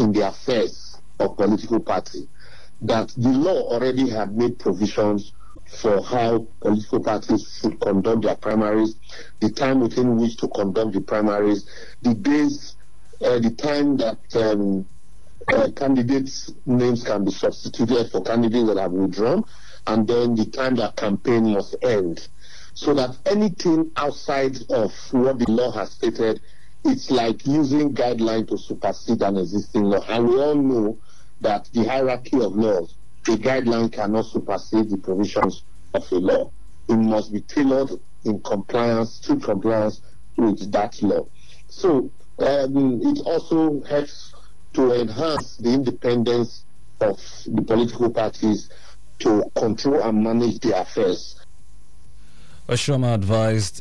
in the affairs of political party, that the law already had made provisions for how political parties should conduct their primaries, the time within which to conduct the primaries, the days, the time that candidates' names can be substituted for candidates that have withdrawn, and then the time that campaign must end. So that anything outside of what the law has stated, it's like using guideline to supersede an existing law. And we all know that the hierarchy of laws, a guideline cannot supersede the provisions of a law. It must be tailored in compliance, strict compliance with that law. So it also helps to enhance the independence of the political parties to control and manage their affairs. Oshoma advised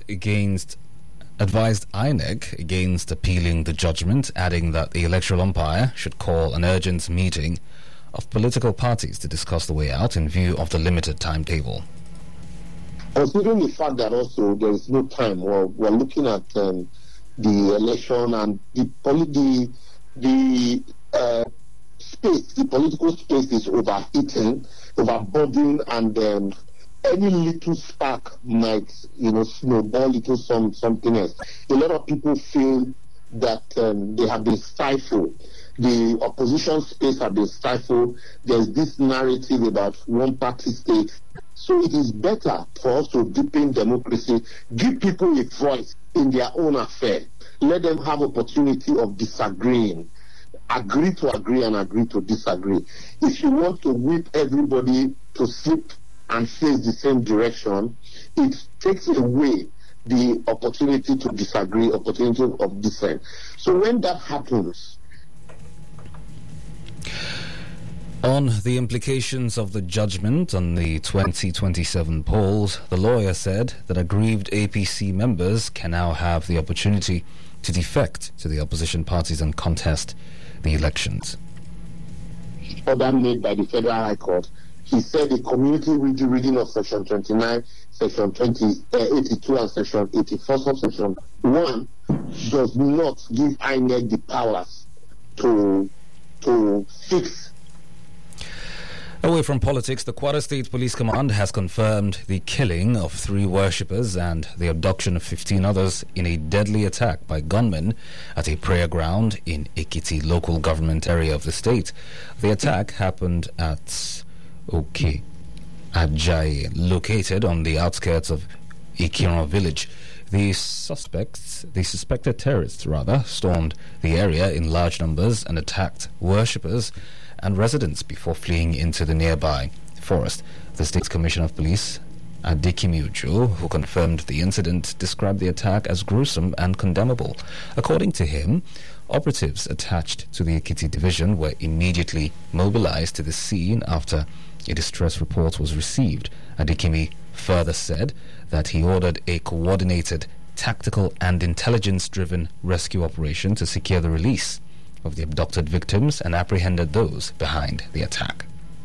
INEC against appealing the judgment, adding that the electoral umpire should call an urgent meeting of political parties to discuss the way out in view of the limited timetable. Considering the fact that also there is no time, we're looking at the election and the space, the political space is overheating, overburdened, and any little spark might, snowball into something else. A lot of people feel that they have been stifled. The opposition space have been stifled. There's this narrative about one-party state. So it is better for us to deepen democracy, give people a voice in their own affair. Let them have opportunity of disagreeing. Agree to agree and agree to disagree. If you want to whip everybody to sleep and face the same direction, it takes away the opportunity to disagree, opportunity of dissent. So when that happens... On the implications of the judgment on the 2027 polls, the lawyer said that aggrieved APC members can now have the opportunity to defect to the opposition parties and contest the elections. Order made by the Federal High Court. He said the community reading of Section 29, Section 82, and Section 84, Section 1 does not give INEC the powers to fix. Away from politics, the Kwara State Police Command has confirmed the killing of 3 worshippers and the abduction of 15 others in a deadly attack by gunmen at a prayer ground in Ekiti local government area of the state. The attack happened at Ajayi, located on the outskirts of Ikiran village. The suspected terrorists stormed the area in large numbers and attacked worshippers and residents before fleeing into the nearby forest. The State's Commissioner of Police, Adikimi Uju, who confirmed the incident, described the attack as gruesome and condemnable. According to him, operatives attached to the Ekiti division were immediately mobilized to the scene after a distress report was received. Adikimi further said that he ordered a coordinated, tactical and intelligence-driven rescue operation to secure the release of the abducted victims and apprehended those behind the attack.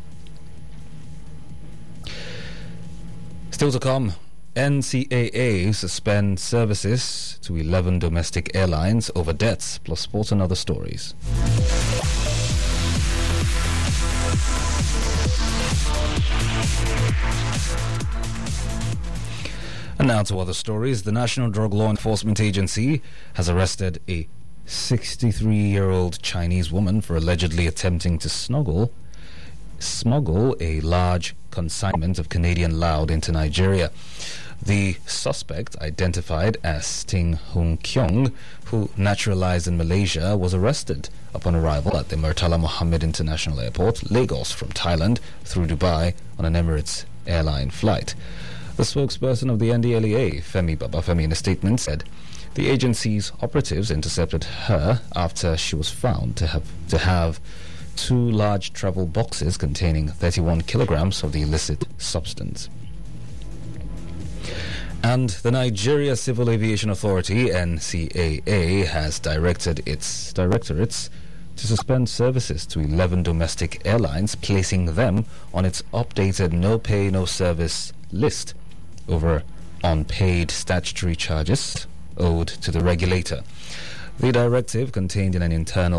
Still to come, NCAA suspend services to 11 domestic airlines over debts, plus sports and other stories. And now to other stories. The National Drug Law Enforcement Agency has arrested a 63-year-old Chinese woman for allegedly attempting to smuggle a large consignment of Canadian loud into Nigeria. The suspect, identified as Ting Hung Kyung, who naturalized in Malaysia, was arrested upon arrival at the Murtala Mohammed International Airport, Lagos, from Thailand through Dubai on an Emirates airline flight. The spokesperson of the NDLEA, Femi Babafemi, in a statement said the agency's operatives intercepted her after she was found to have 2 large travel boxes containing 31 kilograms of the illicit substance. And the Nigeria Civil Aviation Authority, NCAA, has directed its directorates to suspend services to 11 domestic airlines, placing them on its updated no pay, no service list over unpaid statutory charges owed to the regulator. The directive, contained in an internal